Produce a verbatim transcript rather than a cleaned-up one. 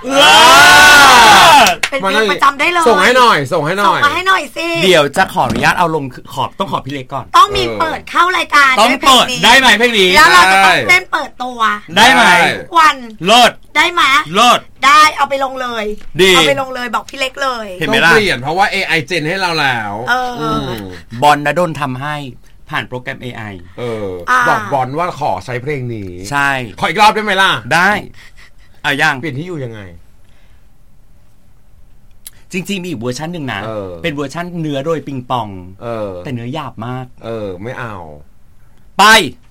เป็นเพลงประจำได้เลยส่งให้หน่อยส่งให้หน่อยส่งมาให้หน่อยสิเดี๋ยวจะขออนุญาตเอาลงขอบต้องขอพี่เล็กก่อนต้องมีเปิดเข้ารายการต้องเปิดได้ไหมเพลงนี้แล้วเราจะต้องเต้นเปิดตัวได้ไหมทุกวันเลิศได้ไหมเลิศได้เอาไปลงเลยเอาไปลงเลยบอกพี่เล็กเลยเห็นไหมล่ะต้องเปลี่ยนเพราะว่า เอ ไอ เจนให้เราแล้วบอลณดลทำให้ผ่านโปรแกรม เอ ไอเออบอกบอลว่าขอใช้เพลงนี้ใช่ขออีกรอบได้ไหมล่ะได้อ่ะยังเปลี่ยนที่อยู่ยังไงจริงๆมีอีกเวอร์ชันหนึ่งนะเออเป็นเวอร์ชันเนื้อโดยปิงปองเออแต่เนื้อหยาบมากเออไม่เอาไป